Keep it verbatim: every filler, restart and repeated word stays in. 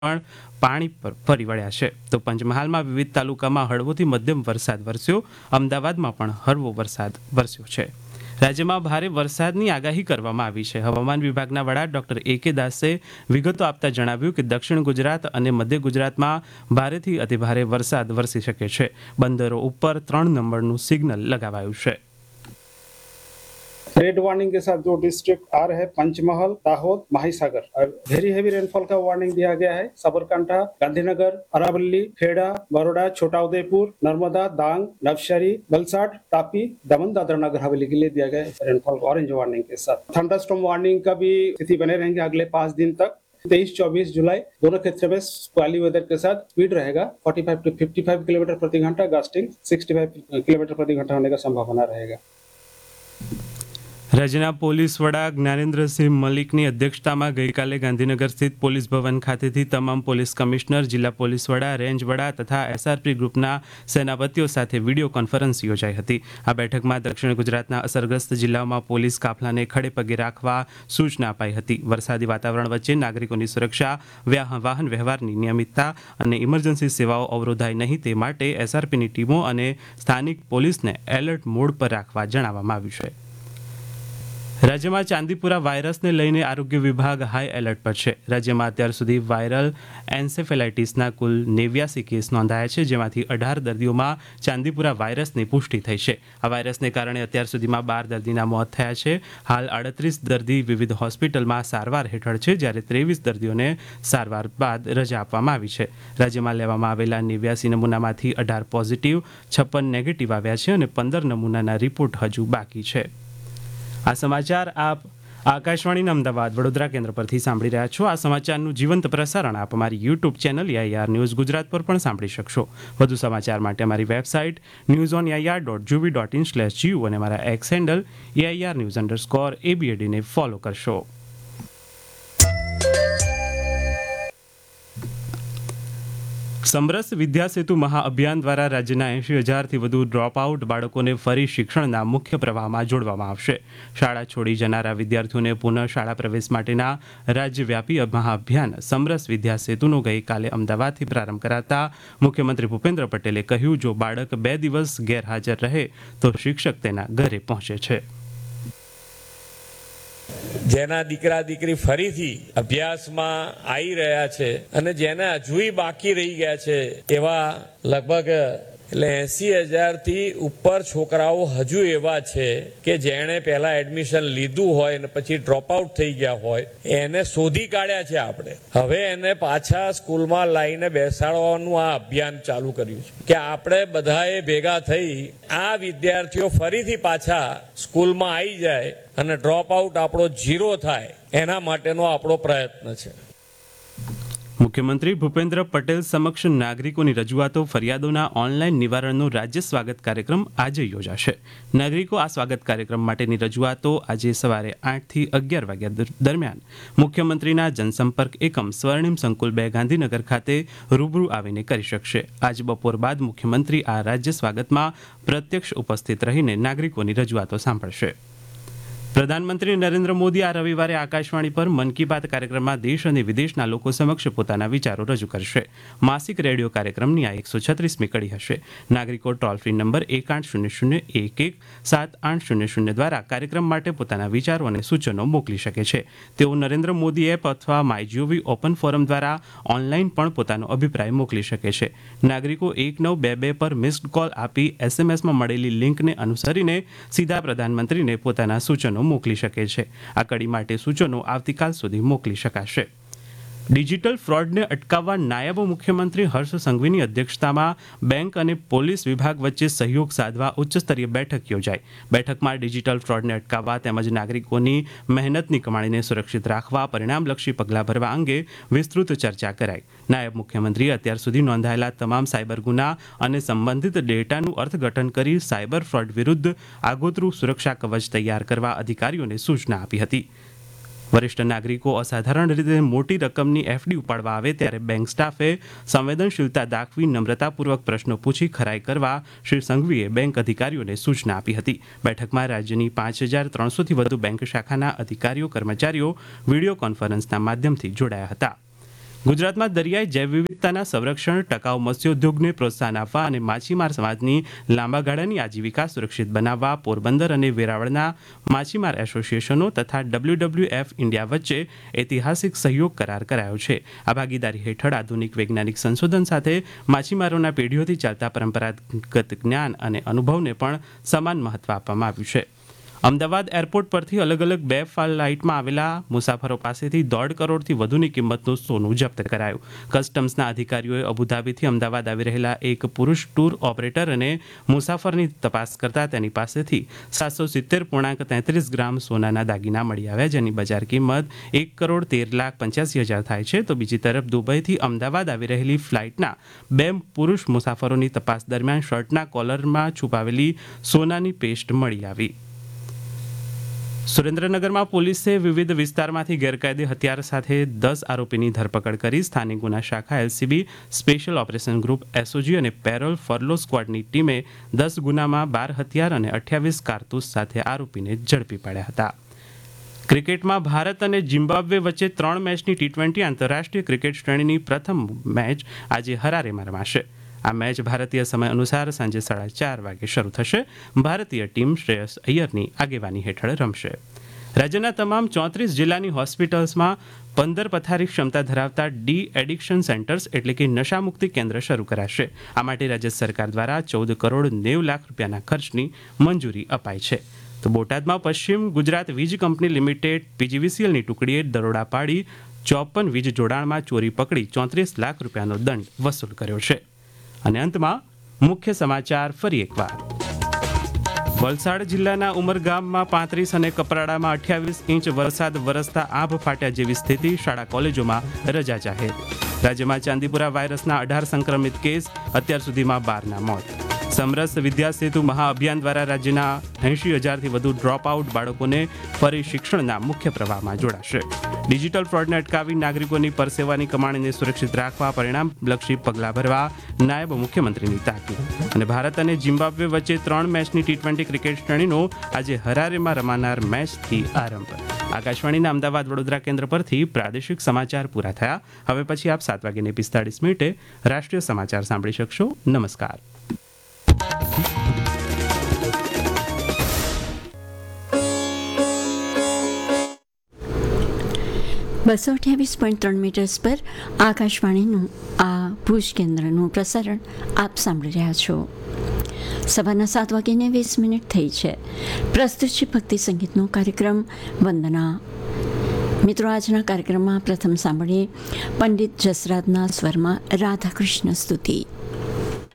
પણ પાણી પર ફરી વળ્યા છે. તો પંચમહાલમાં વિવિધ તાલુકામાં હળવોથી મધ્યમ વરસાદ વરસ્યો. અમદાવાદમાં પણ હળવો વરસાદ વરસ્યો છે. રાજ્યમાં ભારે વરસાદની આગાહી કરવામાં આવી છે. હવામાન વિભાગના વડા ડોક્ટર એ કે દાસે વિગતો આપતા જણાવ્યું કે દક્ષિણ ગુજરાત અને મધ્ય ગુજરાતમાં ભારેથી અતિભારે વરસાદ વરસી શકે છે. બંદરો ઉપર ત્રણ નંબરનું સિગ્નલ લગાવાયું છે. रेड वार्निंग के साथ जो डिस्ट्रिक्ट आ रहे हैं पंचमहल, दाहोद, माहिसागर और वेरी हेवी रेनफॉल का वार्निंग दिया गया है. साबरकांठा, गांधीनगर, अरावली, खेड़ा, बड़ौदा, छोटा उदयपुर, नर्मदा, डांग, नवसारी, वलसाड, तापी, दमन, दादरा नगर हवेली के लिए दिया गया है रेनफॉल ऑरेंज वार्निंग के साथ. थंडरस्टॉर्म वार्निंग का भी स्थिति बने रहेंगे अगले पांच दिन तक. तेईस चौबीस जुलाई दोनों क्षेत्र में स्क्वाली वेदर के साथ स्पीड रहेगा पैंतालीस टू पचपन किलोमीटर प्रति घंटा, गास्टिंग पैंसठ किलोमीटर प्रति घंटा होने का संभावना रहेगा. રાજ્યના પોલીસ વડા જ્ઞાનેન્દ્રસિંહ મલિકની અધ્યક્ષતામાં ગઈકાલે ગાંધીનગર સ્થિત પોલીસ ભવન ખાતેથી તમામ પોલીસ કમિશનર, જિલ્લા પોલીસ વડા, રેન્જ વડા તથા એસઆરપી ગ્રુપના સેનાપતિઓ સાથે વિડીયો કોન્ફરન્સ યોજાઈ હતી. આ બેઠકમાં દક્ષિણ ગુજરાતના અસરગ્રસ્ત જિલ્લાઓમાં પોલીસ કાફલાને ખડે પગે રાખવા સૂચના અપાઈ હતી. વરસાદી વાતાવરણ વચ્ચે નાગરિકોની સુરક્ષા, વાહન વ્યવહારની નિયમિતતા અને ઇમરજન્સી સેવાઓ અવરોધાય નહીં તે માટે એસઆરપીની ટીમો અને સ્થાનિક પોલીસને એલર્ટ મોડ પર રાખવા જણાવવામાં આવ્યું છે. રાજ્યમાં ચાંદીપુરા વાયરસને લઈને આરોગ્ય વિભાગ હાઈ એલર્ટ પર છે. રાજ્યમાં અત્યાર સુધી વાયરલ એન્સેફેલાઇટિસના કુલ નેવ્યાસી કેસ નોંધાયા છે, જેમાંથી અઢાર દર્દીઓમાં ચાંદીપુરા વાયરસની પુષ્ટિ થઈ છે. આ વાયરસને કારણે અત્યાર સુધીમાં બાર દર્દીના મોત થયા છે. હાલ આડત્રીસ દર્દી વિવિધ હોસ્પિટલમાં સારવાર હેઠળ છે, જ્યારે ત્રેવીસ દર્દીઓને સારવાર બાદ રજા આપવામાં આવી છે. રાજ્યમાં લેવામાં આવેલા નેવ્યાસી નમૂનામાંથી અઢાર પોઝિટિવ, છપ્પન નેગેટિવ આવ્યા છે અને પંદર નમૂનાના રિપોર્ટ હજુ બાકી છે. આ સમાચાર આપ આકાશવાણીના અમદાવાદ વડોદરા કેન્દ્ર પરથી સાંભળી રહ્યા છો. આ સમાચારનું જીવંત પ્રસારણ આપ અમારી YouTube channel AIR news Gujarat પર પણ સાંભળી શકશો. વધુ સમાચાર માટે અમારી website news on AIR dot GOV dot in slash GU અને અમારા x handle AIR news underscore એબીએડીને follow કરશો. સમરસ વિદ્યાસેતુ મહાઅભિયાન દ્વારા રાજ્યના એંશી હજારથી વધુ ડ્રોપઆઉટ બાળકોને ફરી શિક્ષણના મુખ્ય પ્રવાહમાં જોડવામાં આવશે. શાળા છોડી જનારા વિદ્યાર્થીઓને પુનઃ શાળા પ્રવેશ માટેના રાજ્યવ્યાપી મહાઅભિયાન સમરસ વિદ્યાસેતુનો ગઈકાલે અમદાવાદથી પ્રારંભ કરાતા મુખ્યમંત્રી ભૂપેન્દ્ર પટેલે કહ્યું, જો બાળક બે દિવસ ગેરહાજર રહે તો શિક્ષક તેના ઘરે પહોંચે છે. જેના દીકરા દીકરી ફરીથી અભ્યાસમાં આવી રહ્યા છે અને જેને હજુય બાકી રહી ગયા છે એવા લગભગ એટલે એસી હજારથી ઉપર છોકરાઓ હજુ એવા છે કે જેણે પહેલા એડમિશન લીધું હોય અને પછી ડ્રોપઆઉટ થઈ ગયા હોય, એને શોધી કાઢ્યા છે આપણે. હવે એને પાછા સ્કૂલમાં લાવીને બેસાડવાનું આ અભિયાન ચાલુ કર્યું છે કે આપણે બધાએ ભેગા થઈ આ વિદ્યાર્થીઓ ફરીથી પાછા સ્કૂલમાં આવી જાય અને ડ્રોપઆઉટ આપણો ઝીરો થાય, એના માટેનો આપણો પ્રયત્ન છે. મુખ્યમંત્રી ભૂપેન્દ્ર પટેલ સમક્ષ નાગરિકોની રજૂઆતો, ફરિયાદોના ઓનલાઈન નિવારણનો રાજ્ય સ્વાગત કાર્યક્રમ આજે યોજાશે. નાગરિકો આ સ્વાગત કાર્યક્રમ માટેની રજૂઆતો આજે સવારે આઠથી અગિયાર વાગ્યા દરમિયાન મુખ્યમંત્રીના જનસંપર્ક એકમ સ્વર્ણિમ સંકુલ બે ગાંધીનગર ખાતે રૂબરૂ આવીને કરી શકશે. આજ બપોર બાદ મુખ્યમંત્રી આ રાજ્ય સ્વાગતમાં પ્રત્યક્ષ ઉપસ્થિત રહીને નાગરિકોની રજૂઆતો સાંભળશે. પ્રધાનમંત્રી નરેન્દ્ર મોદી આ રવિવારે આકાશવાણી પર મન કી બાત કાર્યક્રમમાં દેશ અને વિદેશના લોકો સમક્ષ પોતાના વિચારો રજૂ કરશે. માસિક રેડિયો કાર્યક્રમની આ એકસો છત્રીસમી કડી હશે. નાગરિકો ટોલ ફ્રી નંબર એક આઠ શૂન્ય શૂન્ય એક એક સાત આઠ શૂન્ય શૂન્ય દ્વારા કાર્યક્રમ માટે પોતાના વિચારો અને સૂચનો મોકલી શકે છે. તેઓ નરેન્દ્ર મોદી એપ અથવા માયજીઓવી ઓપન ફોરમ દ્વારા ઓનલાઈન પણ પોતાનો અભિપ્રાય મોકલી શકે છે. નાગરિકો એક નવ બે બે પર મિસ્ડ કોલ આપી એસએમએસમાં મળેલી લિંકને અનુસરીને સીધા પ્રધાનમંત્રીને પોતાના સૂચનો મોકલી શકે છે. આ કડી માટે સૂચનો આવતીકાલ સુધી મોકલી શકાશે. ડિજિટલ ફ્રોડને અટકાવવા નાયબ મુખ્યમંત્રી હર્ષ સંઘવીની અધ્યક્ષતામાં બેંક અને પોલીસ વિભાગ વચ્ચે સહયોગ સાધવા ઉચ્ચસ્તરીય બેઠક યોજાઈ. બેઠકમાં ડિજિટલ ફ્રોડને અટકાવવા તેમજ નાગરિકોની મહેનતની કમાણીને સુરક્ષિત રાખવા પરિણામલક્ષી પગલાં ભરવા અંગે વિસ્તૃત ચર્ચા કરાઈ. નાયબ મુખ્યમંત્રીએ અત્યાર સુધી નોંધાયેલા તમામ સાયબર ગુના અને સંબંધિત ડેટાનું અર્થઘટન કરી સાયબર ફ્રોડ વિરુદ્ધ આગોતરું સુરક્ષા કવચ તૈયાર કરવા અધિકારીઓને સૂચના આપી હતી. વરિષ્ઠ નાગરિકો અસાધારણ રીતે મોટી રકમની એફડી ઉપાડવા આવે ત્યારે બેંક સ્ટાફે સંવેદનશીલતા દાખવી નમ્રતાપૂર્વક પ્રશ્નો પૂછી ખરાઈ કરવા શ્રી સંઘવીએ બેંક અધિકારીઓને સૂચના આપી હતી. બેઠકમાં રાજ્યની પાંચ હજાર ત્રણસોથી વધુ બેંક શાખાના અધિકારીઓ કર્મચારીઓ વિડીયો કોન્ફરન્સના માધ્યમથી જોડાયા હતા. ગુજરાતમાં દરિયાઈ જૈવ વિવિધતાના સંરક્ષણ, ટકાઉ મત્સ્યોદ્યોગને પ્રોત્સાહન આપવા અને માછીમાર સમાજની લાંબા ગાળાની આજીવિકા સુરક્ષિત બનાવવા પોરબંદર અને વેરાવળના માછીમાર એસોસિએશનો તથા ડબલ્યુ ડબલ્યુ એફ ઇન્ડિયા વચ્ચે ઐતિહાસિક સહયોગ કરાર કરાયો છે. આ ભાગીદારી હેઠળ આધુનિક વૈજ્ઞાનિક સંશોધન સાથે માછીમારોના પેઢીઓથી ચાલતા પરંપરાગત જ્ઞાન અને અનુભવને પણ સમાન મહત્વ આપવામાં આવ્યું છે. અમદાવાદ એરપોર્ટ પરથી અલગ અલગ બે ફ્લાઇટમાં આવેલા મુસાફરો પાસેથી દોઢ કરોડથી વધુની કિંમતનું સોનું જપ્ત કરાયું. કસ્ટમ્સના અધિકારીઓએ અબુધાબીથી અમદાવાદ આવી રહેલા એક પુરુષ ટૂર ઓપરેટર અને મુસાફરની તપાસ કરતા તેની પાસેથી સાતસો સિત્તેર પૂર્ણાંક તેત્રીસ ગ્રામ સોનાના દાગીના મળી આવ્યા, જેની બજાર કિંમત એક કરોડ તેર લાખ પંચ્યાસી હજાર થાય છે. તો બીજી તરફ દુબઈથી અમદાવાદ આવી રહેલી ફ્લાઇટના બે પુરુષ મુસાફરોની તપાસ દરમિયાન શર્ટના કોલરમાં છુપાવેલી સોનાની પેસ્ટ મળી આવી. સુરેન્દ્રનગરમાં પોલીસે વિવિધ વિસ્તારમાંથી ગેરકાયદે હથિયાર સાથે દસ આરોપીની ધરપકડ કરી. સ્થાનિક ગુના શાખા LCB, special operation group SOG અને પેરોલ ફરલો સ્ક્વોડની ટીમે દસ ગુનામાં બાર હથિયાર અને અઠ્યાવીસ કારતૂસ સાથે આરોપીને ઝડપી પાડ્યા હતા. ક્રિકેટમાં ભારત અને ઝિમ્બાબ્વે વચ્ચે ત્રણ મેચની ટી ટ્વેન્ટી આંતરરાષ્ટ્રીય ક્રિકેટ શ્રેણીની પ્રથમ મેચ આજે હરારેમાં રમાશે. આ મેચ ભારતીય સમય અનુસાર સાંજે સાડા ચાર વાગે શરૂ થશે. ભારતીય ટીમ શ્રેયસ અય્યરની આગેવાની હેઠળ રમશે. રાજ્યના તમામ ચોત્રીસ જિલ્લાની હોસ્પિટલ્સમાં પંદર પથારી ક્ષમતા ધરાવતા ડી એડિક્શન સેન્ટર્સ એટલે કે નશામુક્તિ કેન્દ્ર શરૂ કરાશે. આ માટે રાજ્ય સરકાર દ્વારા ચૌદ કરોડ નેવું લાખ રૂપિયાના ખર્ચની મંજૂરી અપાઈ છે. તો બોટાદમાં પશ્ચિમ ગુજરાત વીજ કંપની લિમિટેડ પીજીવીસીએલની ટુકડીએ દરોડા પાડી ચોપન વીજ જોડાણમાં ચોરી પકડી ચોત્રીસ લાખ રૂપિયાનો દંડ વસૂલ કર્યો છે. અને અંતમાં મુખ્ય સમાચાર ફરી એકવાર. વલસાડ જિલ્લાના ઉમરગામમાં પાંત્રીસ અને કપરાડામાં અઠ્યાવીસ ઇંચ વરસાદ વરસતા આભ ફાટ્યા જેવી સ્થિતિ. શાળા કોલેજોમાં રજા જાહેર. રાજ્યમાં ચાંદીપુરા વાયરસના અઢાર સંક્રમિત કેસ, અત્યાર સુધીમાં બારના મોત. સમરસ વિદ્યા સેતુ મહાઅભિયાન દ્વારા રાજ્યના એંશી હજારથી વધુ ડ્રોપ આઉટ બાળકોને ફરી શિક્ષણના મુખ્ય પ્રવાહમાં જોડાશે. ડિજિટલ ફ્રોડને અટકાવી નાગરિકોની પરસેવાની કમાણીને સુરક્ષિત રાખવા પરિણામલક્ષી પગલાં ભરવા નાયબ મુખ્યમંત્રીની તાકીદ. અને ભારત અને ઝિમ્બાબ્વે વચ્ચે ત્રણ મેચની ટી ટ્વેન્ટી ક્રિકેટ શ્રેણીનો આજે હરારેમાં રમાનાર મેચથી આરંભ. આકાશવાણીના અમદાવાદ વડોદરા કેન્દ્ર પરથી પ્રાદેશિક સમાચાર પૂરા થયા. હવે પછી આપ સાત વાગ્યાને પિસ્તાળીસ મિનિટે રાષ્ટ્રીય સમાચાર સાંભળી શકશો. નમસ્કાર. બસો અઠ્યાવીસ પોઈન્ટ ત્રણ મીટર્સ પર આકાશવાણીનું આ ભુજ કેન્દ્રનું પ્રસારણ આપ સાંભળી રહ્યા છો. સવારના સાત વાગ્યાને વીસ મિનિટ થઈ છે. પ્રસ્તુત છે ભક્તિ સંગીતનો કાર્યક્રમ વંદના. મિત્રો, આજના કાર્યક્રમમાં પ્રથમ સાંભળીએ પંડિત જસરાજના સ્વરમાં રાધાકૃષ્ણ સ્તુતિ.